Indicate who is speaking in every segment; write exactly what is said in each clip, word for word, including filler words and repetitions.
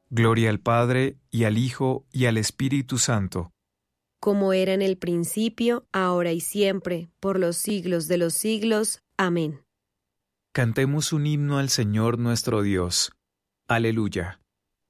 Speaker 1: Gloria al Padre, y al Hijo, y al Espíritu Santo.
Speaker 2: Como era en el principio, ahora y siempre, por los siglos de los siglos. Amén.
Speaker 1: Cantemos un himno al Señor nuestro Dios. Aleluya.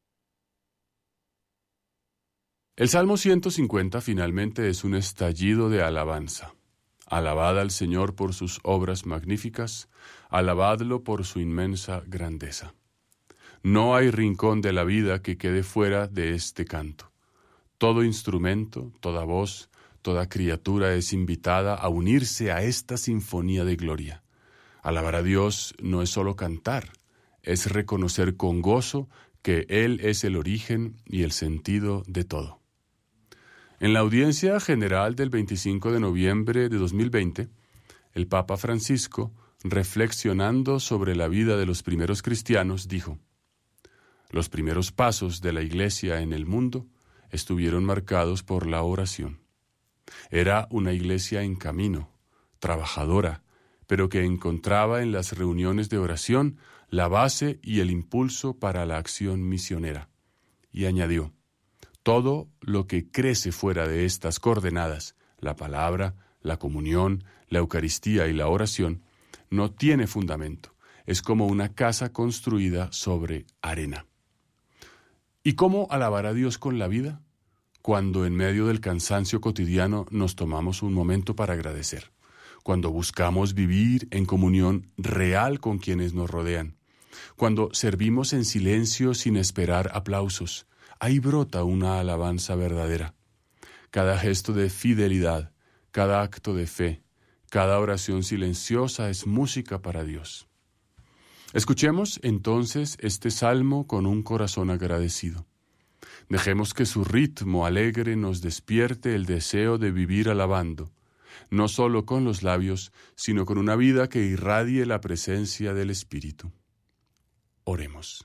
Speaker 3: El Salmo ciento cincuenta finalmente es un estallido de alabanza. Alabad al Señor por sus obras magníficas, alabadlo por su inmensa grandeza. No hay rincón de la vida que quede fuera de este canto. Todo instrumento, toda voz, toda criatura es invitada a unirse a esta sinfonía de gloria. Alabar a Dios no es solo cantar, es reconocer con gozo que Él es el origen y el sentido de todo. En la audiencia general del veinticinco de noviembre de dos mil veinte, el Papa Francisco, reflexionando sobre la vida de los primeros cristianos, dijo: los primeros pasos de la Iglesia en el mundo estuvieron marcados por la oración. Era una iglesia en camino, trabajadora, pero que encontraba en las reuniones de oración la base y el impulso para la acción misionera. Y añadió: todo lo que crece fuera de estas coordenadas, la palabra, la comunión, la Eucaristía y la oración, no tiene fundamento. Es como una casa construida sobre arena. ¿Y cómo alabar a Dios con la vida? Cuando en medio del cansancio cotidiano nos tomamos un momento para agradecer. Cuando buscamos vivir en comunión real con quienes nos rodean. Cuando servimos en silencio sin esperar aplausos. Ahí brota una alabanza verdadera. Cada gesto de fidelidad, cada acto de fe, cada oración silenciosa es música para Dios. Escuchemos entonces este salmo con un corazón agradecido. Dejemos que su ritmo alegre nos despierte el deseo de vivir alabando, no solo con los labios, sino con una vida que irradie la presencia del Espíritu. Oremos.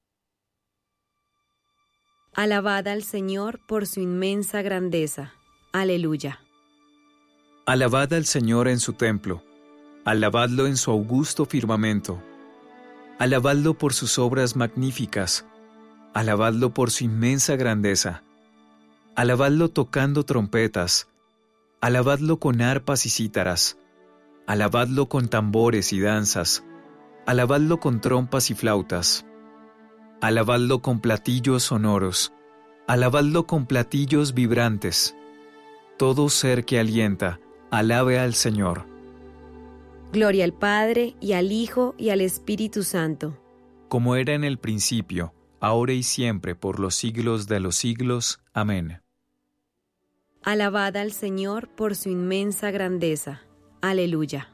Speaker 2: Alabad al Señor por su inmensa grandeza. Aleluya.
Speaker 1: Alabad al Señor en su templo. Alabadlo en su augusto firmamento. Alabadlo por sus obras magníficas. Alabadlo por su inmensa grandeza. Alabadlo tocando trompetas. Alabadlo con arpas y cítaras. Alabadlo con tambores y danzas. Alabadlo con trompas y flautas. Alabadlo con platillos sonoros. Alabadlo con platillos vibrantes. Todo ser que alienta, alabe al Señor.
Speaker 2: Gloria al Padre, y al Hijo, y al Espíritu Santo.
Speaker 1: Como era en el principio, ahora y siempre, por los siglos de los siglos. Amén.
Speaker 2: Alabad al Señor por su inmensa grandeza. Aleluya.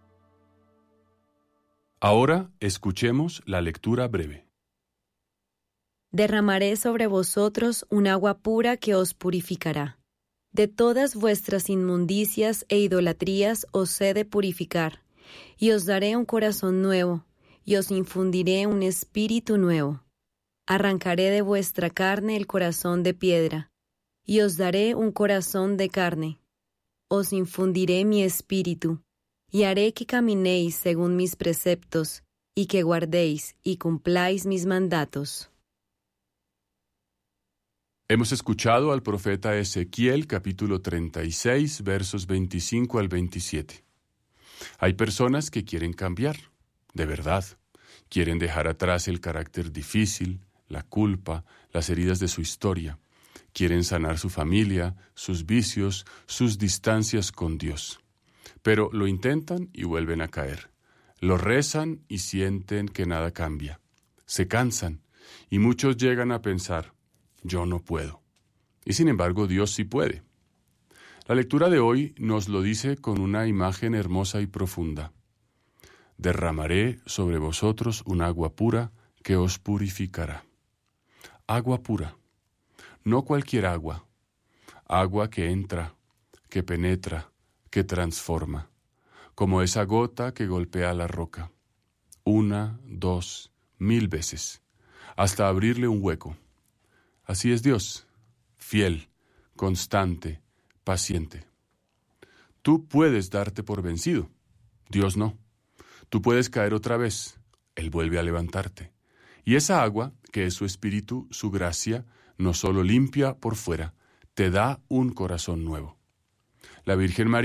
Speaker 3: Ahora escuchemos la lectura breve.
Speaker 2: Derramaré sobre vosotros un agua pura que os purificará. De todas vuestras inmundicias e idolatrías os he de purificar, y os daré un corazón nuevo, y os infundiré un espíritu nuevo. Arrancaré de vuestra carne el corazón de piedra, y os daré un corazón de carne. Os infundiré mi espíritu, y haré que caminéis según mis preceptos, y que guardéis y cumpláis mis mandatos.
Speaker 3: Hemos escuchado al profeta Ezequiel, capítulo treinta y seis, versos veinticinco al veintisiete. Hay personas que quieren cambiar, de verdad. Quieren dejar atrás el carácter difícil, la culpa, las heridas de su historia. Quieren sanar su familia, sus vicios, sus distancias con Dios. Pero lo intentan y vuelven a caer. Lo rezan y sienten que nada cambia. Se cansan y muchos llegan a pensar: yo no puedo. Y sin embargo, Dios sí puede. La lectura de hoy nos lo dice con una imagen hermosa y profunda. Derramaré sobre vosotros un agua pura que os purificará. Agua pura, no cualquier agua. Agua que entra, que penetra, que transforma, como esa gota que golpea la roca. Una, dos, mil veces, hasta abrirle un hueco. Así es Dios, fiel, constante, paciente. Tú puedes darte por vencido, Dios no. Tú puedes caer otra vez, Él vuelve a levantarte. Y esa agua que es su espíritu, su gracia, no solo limpia por fuera, te da un corazón nuevo. La Virgen María